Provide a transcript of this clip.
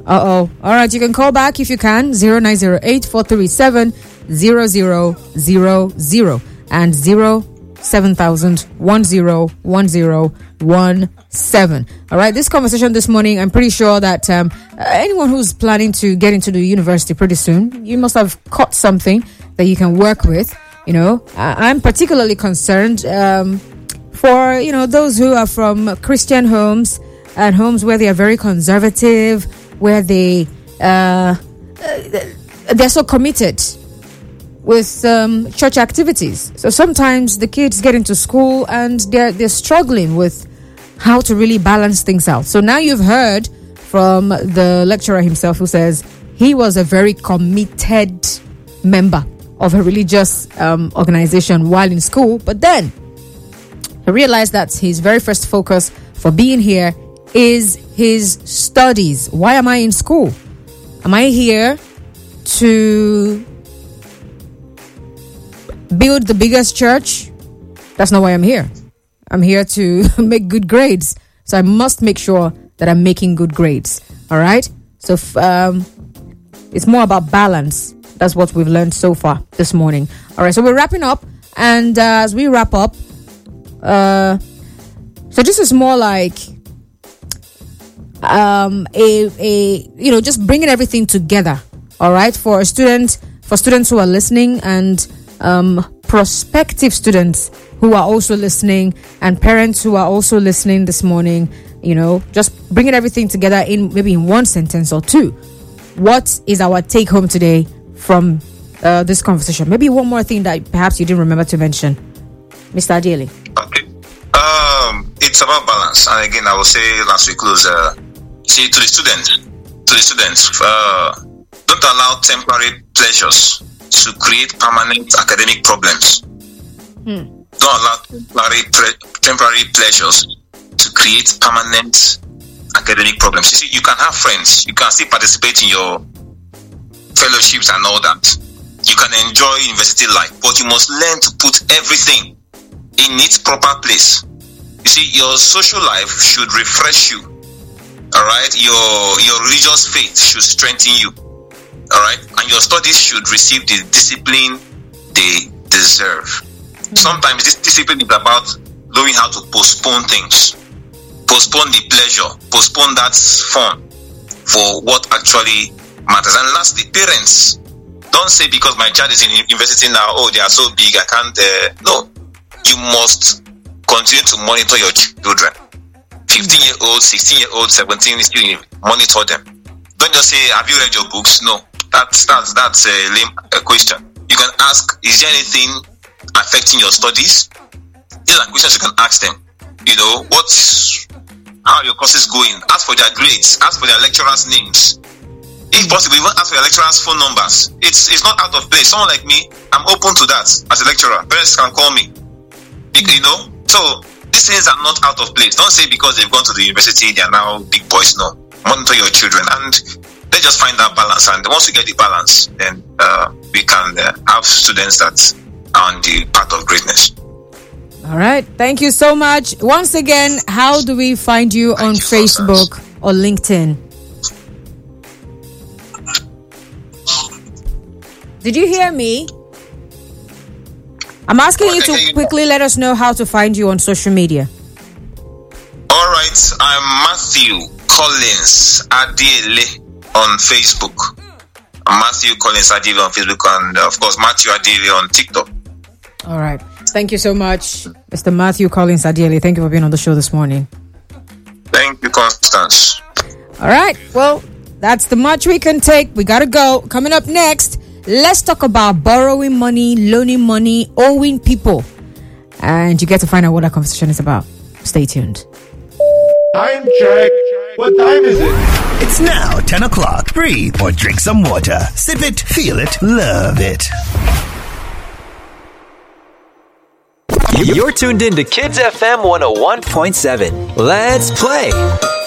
All right, you can call back if you can. 0908-437-0000 and 07000101017. All right, this conversation this morning, I'm pretty sure that anyone who's planning to get into the university pretty soon, you must have caught something that you can work with. You know, I'm particularly concerned for, those who are from Christian homes and homes where they are very conservative, where they're so committed with church activities. So sometimes the kids get into school and they're struggling with how to really balance things out. So now you've heard from the lecturer himself, who says he was a very committed member of a religious organization while in school, but then he realized that his very first focus for being here is his studies. Why am I in school? Am I here to build the biggest church? That's not why I'm here. I'm here to make good grades. So I must make sure that I'm making good grades. All right? So it's more about balance. That's what we've learned so far this morning. All right, so we're wrapping up. And as we wrap up, so this is more like just bringing everything together. All right, for students who are listening, and prospective students who are also listening, and parents who are also listening this morning. Just bringing everything together in maybe in one sentence or two. What is our take home today from this conversation? Maybe one more thing that perhaps you didn't remember to mention, Mr. Adiele. Okay. It's about balance, and again, I will say as we close, to the students, don't allow temporary pleasures to create permanent academic problems. Don't allow temporary pleasures to create permanent academic problems. You see, you can have friends, you can still participate in your fellowships and all that. You can enjoy university life, but you must learn to put everything in its proper place. You see, your social life should refresh you. All right, your religious faith should strengthen you. All right, and your studies should receive the discipline they deserve. Sometimes this discipline is about knowing how to postpone things, postpone the pleasure, postpone that fun for what actually matters. And lastly, parents, don't say because my child is in university now, oh, they are so big, I can't. No, you must continue to monitor your children. 15-year-old, 16-year-old, 17, still monitor them. Don't just say, have you read your books? No, that's a lame question. You can ask, is there anything affecting your studies? These are questions you can ask them. How are your courses going? Ask for their grades. Ask for their lecturers' names. If possible, even ask for your lecturers' phone numbers. It's not out of place. Someone like me, I'm open to that as a lecturer. Parents can call me. So these things are not out of place. Don't say because they've gone to the university, they are now big boys. No. Monitor your children, and let's just find that balance. And once we get the balance, then we can have students that are on the path of greatness. All right. Thank you so much. Once again, how do we find you on Facebook or LinkedIn? Did you hear me? I'm asking you to quickly let us know how to find you on social media. All right. I'm Matthew Collins Adiele on Facebook. I'm Matthew Collins Adiele on Facebook, and of course, Matthew Adiele on TikTok. All right. Thank you so much, Mr. Matthew Collins Adiele. Thank you for being on the show this morning. Thank you, Constance. All right. Well, that's the much we can take. We got to go. Coming up next, let's talk about borrowing money, loaning money, owing people. And you get to find out what that conversation is about. Stay tuned. Time check. What time is it? It's now 10 o'clock. Breathe or drink some water. Sip it, feel it, love it. You're tuned in to Kids FM 101.7. Let's play.